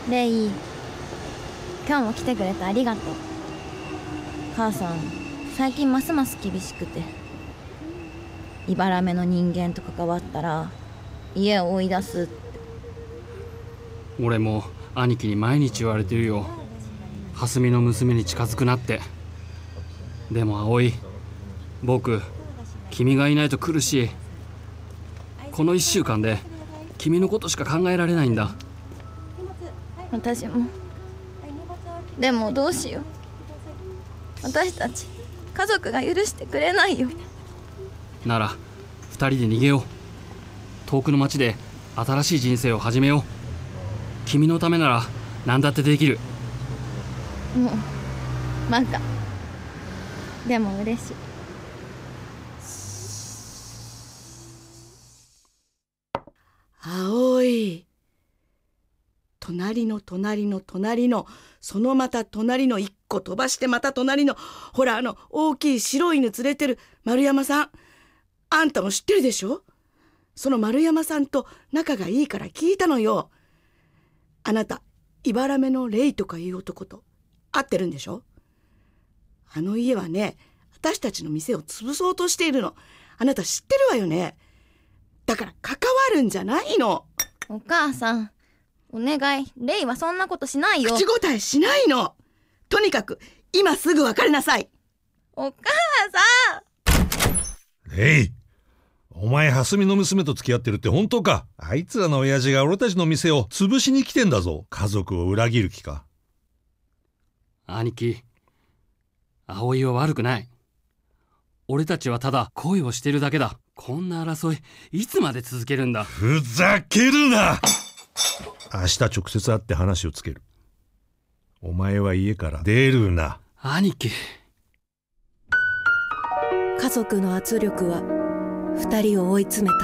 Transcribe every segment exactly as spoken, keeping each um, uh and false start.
レイ、今日も来てくれてありがとう。母さん最近ますます厳しくて、いばらめの人間と関わったら家を追い出すって。 俺も兄貴に毎日言われてるよ。蓮見の娘に近づくなって。でも葵、僕君がいないと苦しい。このいっしゅうかんで君のことしか考えられないんだ。 私も。でもどうしよう。私たち家族が許してくれないよ。 ならふたりで逃げよう。遠くの町で新しい人生を始めよう。君のためなら何だってできる。 もうバカ。でも嬉しい。 葵、隣の隣の隣のそのまた隣の一個飛ばしてまた隣の、ほらあの大きい白い犬連れてる丸山さん、あんたも知ってるでしょ。その丸山さんと仲がいいから聞いたのよ。あなたいばらめのレイとかいう男と会ってるんでしょ。あの家はね、私たちの店を潰そうとしているの。あなた知ってるわよね。だから関わるんじゃないの。 お母さんお願い、レイはそんなことしないよ。 口答えしないの。とにかく今すぐ別れなさい。 お母さん。レイ、お前蓮見の娘と付き合ってるって本当か。あいつらの親父が俺たちの店を潰しに来てんだぞ。家族を裏切る気か。 兄貴、葵は悪くない。俺たちはただ恋をしてるだけだ。こんな争いいつまで続けるんだ。 ふざけるな。明日直接会って話をつける。お前は家から出るな。 兄貴。 家族の圧力は二人を追い詰めた。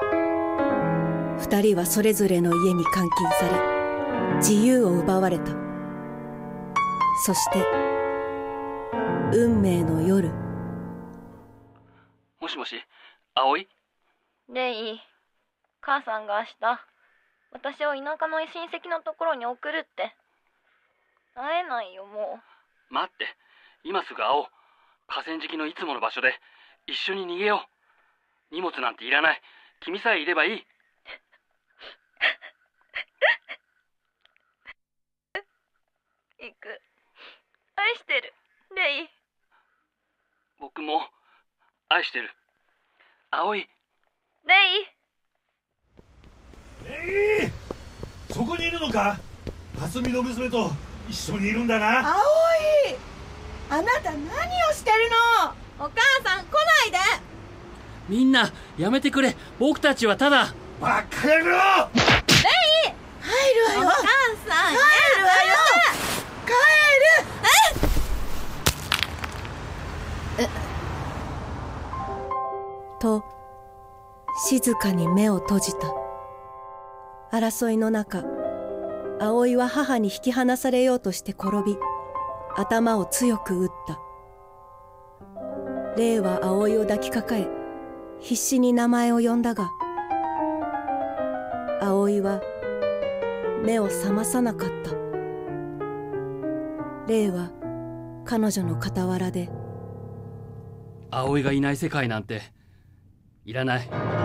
二人はそれぞれの家に監禁され、自由を奪われた。そして運命の夜。 もしもし、葵？ レイ、母さんが明日私を田舎の親戚のところに送るって。会えないよもう。待って、今すぐ会おう。河川敷のいつもの場所で一緒に逃げよう。荷物なんていらない。君さえいればいい。 行く。愛してる、レイ。 僕も愛してる、葵。 レイ。レイ、そこにいるのか。蓮見の娘と一緒にいるんだな。 葵、あなた何をしてるの。お母さん来ないで。 みんなやめてくれ。僕たちはただ。 バカ野郎。レイ、 入るわよ。 お母さん帰るわよ。帰る。 えと静かに目を閉じた。争いの中、葵は母に引き離されようとして転び、頭を強く打った。レイは葵を抱きかかえ、必死に名前を呼んだが、葵は目を覚まさなかった。レイは彼女の傍らで、 葵がいない世界なんていらない。